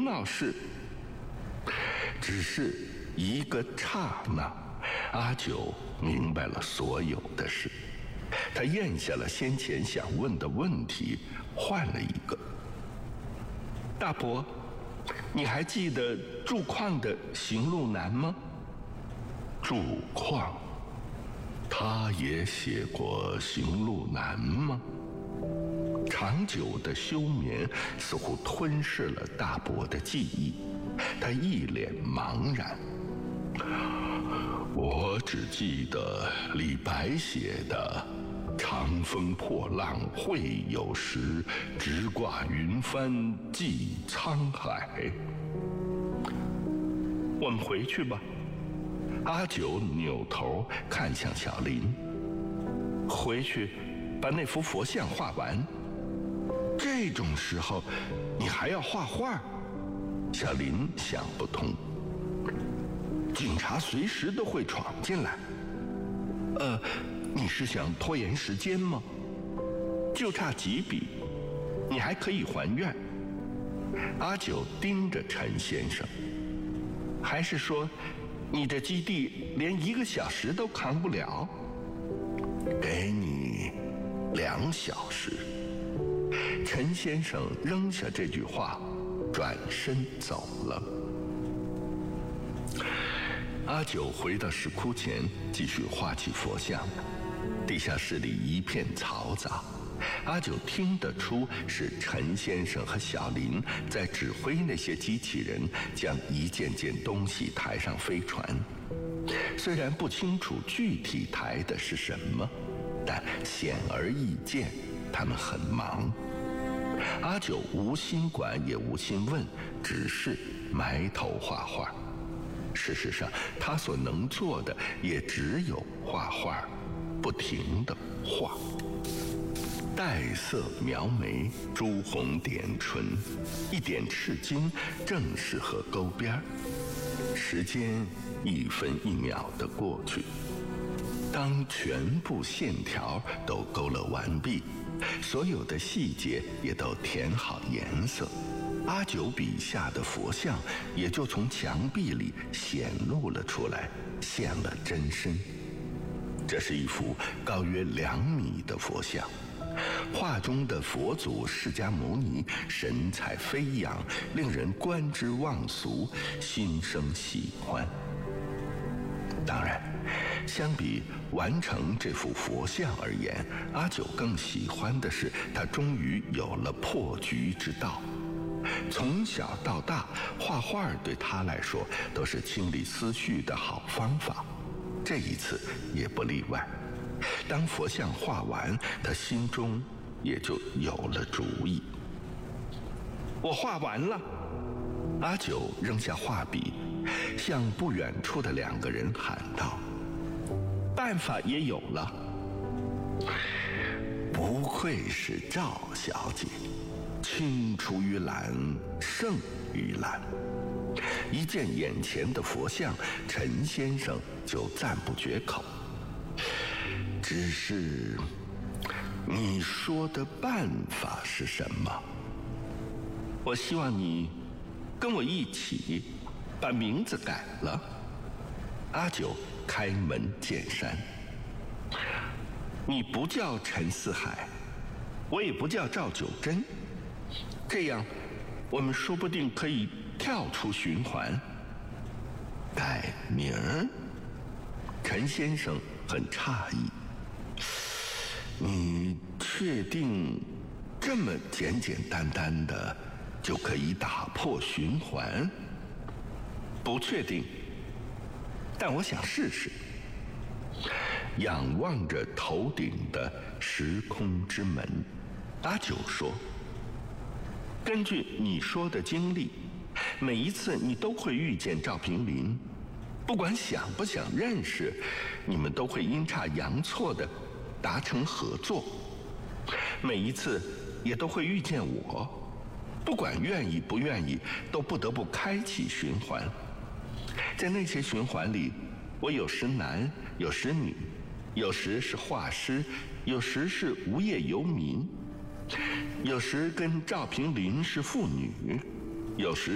闹事。只是一个刹那，阿九明白了所有的事。他咽下了先前想问的问题，换了一个：大伯，你还记得驻矿的行路难吗？驻矿，他也写过行路难吗？长久的休眠似乎吞噬了大伯的记忆，他一脸茫然。我只记得李白写的长风破浪会有时，直挂云帆济沧海。我们回去吧。阿九扭头看向小林，回去把那幅佛像画完。这种时候你还要画画？小林想不通。警察随时都会闯进来。你是想拖延时间吗？就差几笔，你还可以还愿。阿九盯着陈先生，还是说你的基地连1个小时都扛不了？给你2小时。陈先生扔下这句话，转身走了。阿九回到石窟前，继续画起佛像。地下室里一片嘈杂，阿九听得出是陈先生和小林在指挥那些机器人将一件件东西抬上飞船。虽然不清楚具体抬的是什么，但显而易见他们很忙。阿九无心管也无心问，只是埋头画画。事实上，他所能做的也只有画画，不停地画。黛色描眉，朱红点唇，一点赤金正适合勾边。时间1分1秒地过去，当全部线条都勾勒完毕，所有的细节也都填好颜色，阿九笔下的佛像也就从墙壁里显露了出来，现了真身。这是一幅高约2米的佛像，画中的佛祖释迦牟尼神采飞扬，令人观之忘俗，心生喜欢。当然，相比完成这幅佛像而言，阿九更喜欢的是他终于有了破局之道。从小到大，画画对他来说都是清理思绪的好方法，这一次也不例外。当佛像画完，他心中也就有了主意。我画完了。阿九扔下画笔，向不远处的2个人喊道：办法也有了。不愧是赵小姐，青出于蓝胜于蓝。一见眼前的佛像，陈先生就赞不绝口。只是你说的办法是什么？我希望你跟我一起把名字改了。阿九开门见山。你不叫陈四海，我也不叫赵九真，这样我们说不定可以跳出循环。改名儿？陈先生很诧异。你确定这么简简单单的就可以打破循环？不确定，但我想试试。仰望着头顶的时空之门，阿九说：根据你说的经历，每一次你都会遇见赵平林，不管想不想认识，你们都会阴差阳错的达成合作。每一次也都会遇见我，不管愿意不愿意，都不得不开启循环。在那些循环里，我有时男，有时女，有时是画师，有时是无业游民，有时跟赵平林是父女，有时